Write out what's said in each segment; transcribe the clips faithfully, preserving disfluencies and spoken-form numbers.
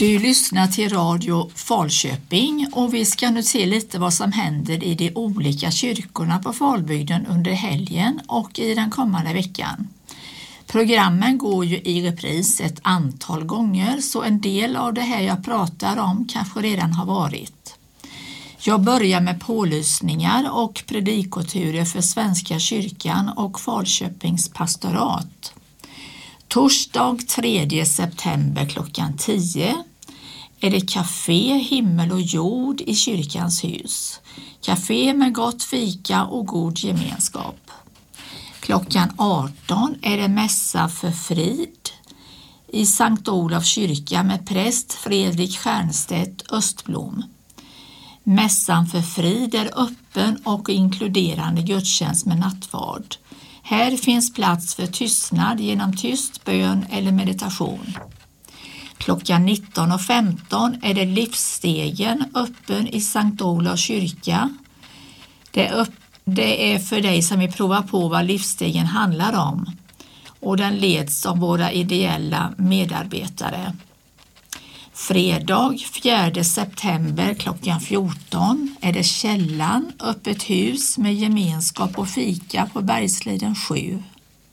Du lyssnar till Radio Falköping och vi ska nu se lite vad som händer i de olika kyrkorna på Falbygden under helgen och i den kommande veckan. Programmen går ju i repris ett antal gånger, så en del av det här jag pratar om kanske redan har varit. Jag börjar med pålysningar och predikoturer för Svenska kyrkan och Falköpings pastorat. Torsdag tredje september klockan tio är det Café Himmel och jord i kyrkans hus. Café med gott fika och god gemenskap. Klockan arton är det mässa för frid i Sankt Olofs kyrka med präst Fredrik Stjernstedt Östblom. Mässan för frid är öppen och inkluderande gudstjänst med nattvard. Här finns plats för tystnad genom tyst bön eller meditation. Klockan nitton och femton är det livsstegen öppen i Sankt Olofs kyrka. Det är, upp, det är för dig som vill prova på vad livsstegen handlar om, och den leds av våra ideella medarbetare. Fredag fjärde september klockan fjorton är det Källan, öppet hus med gemenskap och fika på Bergsliden sju.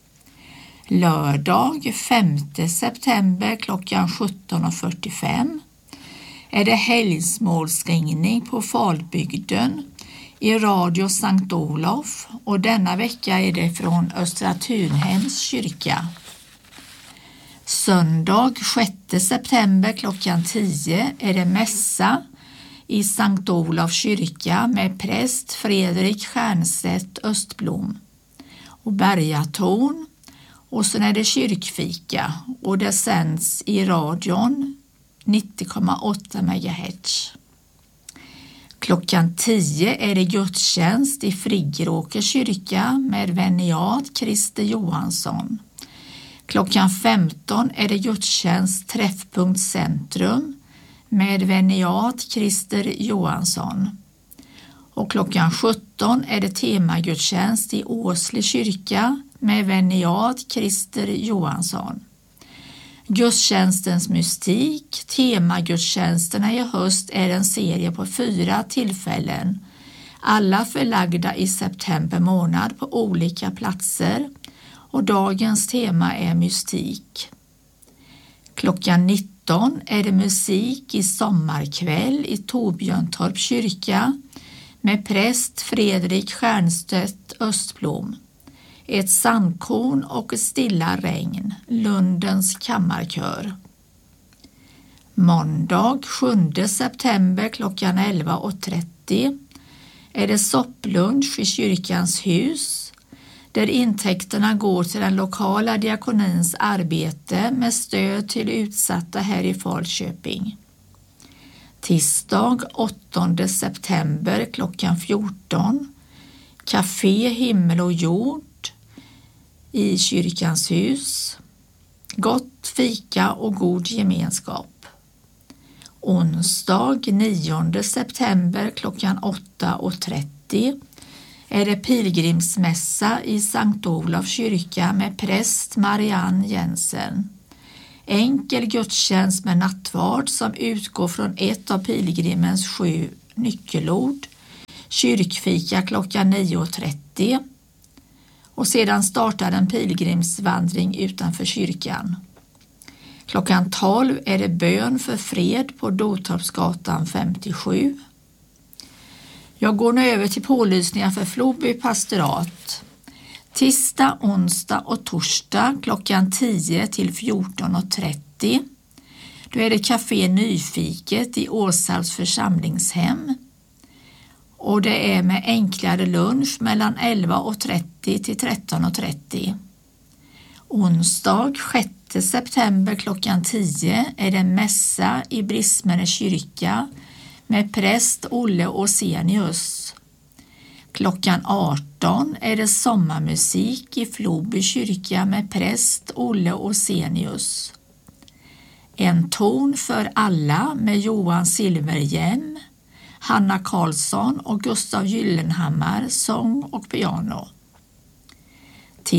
Lördag femte september klockan sjutton och fyrtiofem är det helgsmålsringning på Falbygden i Radio Sankt Olof, och denna vecka är det från Östra Tunhems kyrka. Söndag sjätte september klockan tio är det mässa i Sankt Olofs kyrka med präst Fredrik Stjernstedt Östblom och Bergatorn, och sen är det kyrkfika och det sänds i radion nittio komma åtta megahertz. Klockan tio är det gudstjänst i Friggeråkers kyrka med veniat Christer Johansson. Klockan femton är det gudstjänst Träffpunkt Centrum med veniat Christer Johansson. Och klockan sjutton är det temagudstjänst i Åsle kyrka med veniat Christer Johansson. Gudstjänstens mystik, temagudstjänsterna i höst, är en serie på fyra tillfällen, alla förlagda i september månad på olika platser, och dagens tema är mystik. Klockan nitton är det musik i sommarkväll i Torbjörntorp kyrka med präst Fredrik Stjernstedt Östblom. Ett sandkorn och ett stilla regn, Lundens kammarkör. Måndag sjunde september klockan elva och trettio är det sopplunch i kyrkans hus, där intäkterna går till den lokala diakonins arbete med stöd till utsatta här i Falköping. Tisdag åttonde september klockan fjorton, Café Himmel och jord i kyrkans hus. Gott fika och god gemenskap. Onsdag nionde september klockan åtta och trettio är det pilgrimsmässa i Sankt Olofs kyrka med präst Marianne Jensen. Enkel gudstjänst med nattvard som utgår från ett av pilgrimens sju nyckelord. Kyrkfika klockan nio och trettio. Och sedan startar en pilgrimsvandring utanför kyrkan. Klockan tolv är det bön för fred på Dotorpsgatan femtiosju. Jag går nu över till pålysningar för Floby pastorat. Tisdag, onsdag och torsdag klockan tio till fjorton och trettio. Då är det Café Nyfiket i Åsals församlingshem. Och det är med enklare lunch mellan elva och trettio till tretton och trettio. Onsdag sjätte september klockan tio är det mässa i Brismene kyrka med präst Olle Osenius. Klockan arton är det sommarmusik i Floby kyrka med präst Olle Osenius. En ton för alla med Johan Silverhjem, Hanna Karlsson och Gustav Gyllenhammar, sång och piano.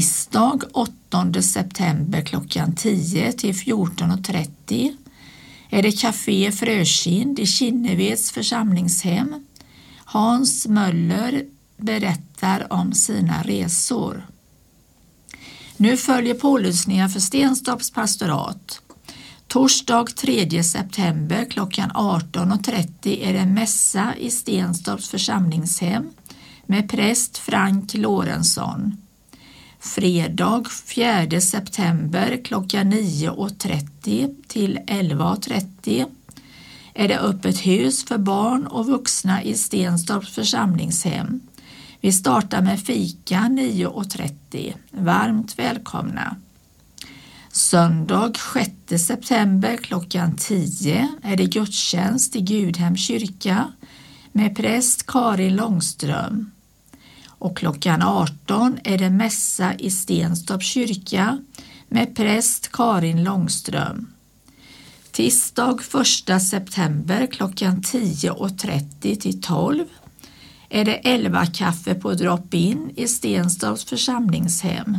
Tisdag åttonde september klockan tio till fjorton och trettio är det Café Frökind i Kinneveds församlingshem. Hans Möller berättar om sina resor. Nu följer pålysningar för Stenstorps pastorat. Torsdag tredje september klockan arton och trettio är det mässa i Stenstorps församlingshem med präst Frank Lorentzon. Fredag fjärde september klockan nio och trettio till elva och trettio är det öppet hus för barn och vuxna i Stenstorps församlingshem. Vi startar med fika nio och trettio. Varmt välkomna. Söndag sjätte september klockan tio är det gudstjänst i Gudhem kyrka med präst Karin Långström. Och klockan arton är det mässa i Stenstorps kyrka med präst Karin Långström. Tisdag första september klockan tio och trettio till tolv är det elva kaffe på drop-in i Stenstorps församlingshem.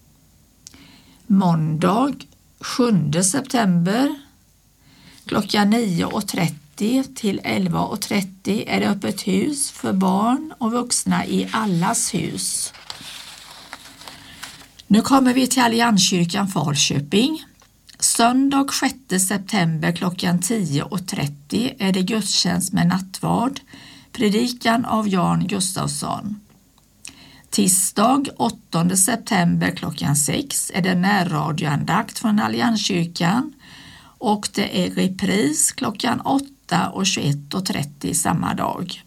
Måndag sjunde september klockan nio och trettio till elva och trettio är det öppet hus för barn och vuxna i Allas hus. Nu kommer vi till Allianskyrkan Falköping. Söndag sjätte september klockan tio och trettio är det gudstjänst med nattvard, predikan av Jan Gustafsson. Tisdag åttonde september klockan sex är det närradioandakt från Allianskyrkan och det är repris klockan åtta och tjugoett och trettio samma dag.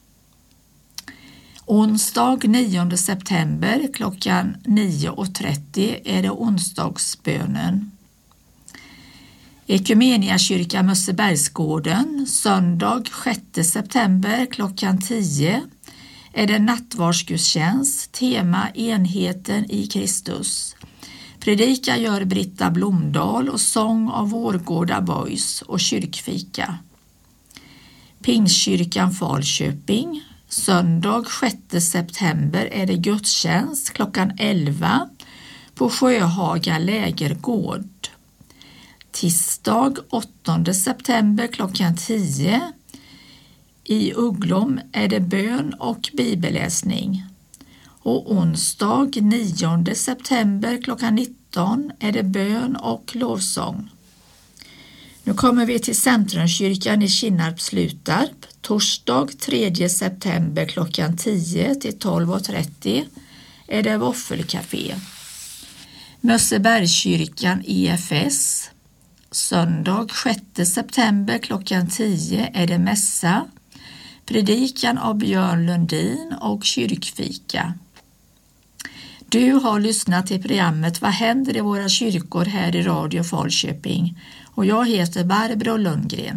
Onsdag nionde september klockan nio och trettio är det onsdagsbönen. Ekumeniakyrkan Mössebergsgården, söndag sjätte september klockan tio är det nattvardsgudstjänst, tema enheten i Kristus. Predika gör Britta Blomdahl och sång av Vårgårda Boys och kyrkfika. Pingstkyrkan Falköping, söndag sjätte september är det gudstjänst klockan elva på Sjöhaga lägergård. Tisdag åttonde september klockan tio i Ugglom är det bön och bibelläsning. Och onsdag nionde september klockan nitton är det bön och lovsång. Nu kommer vi till Centrumkyrkan i Kinnarp Slutarp. Torsdag tredje september klockan tio till tolv och trettio är det våffelcafé. Mössebergskyrkan I F S. Söndag sjätte september klockan tio är det mässa, predikan av Björn Lundin och kyrkfika. Du har lyssnat till programmet Vad händer i våra kyrkor här i Radio Falköping och jag heter Barbro Lundgren.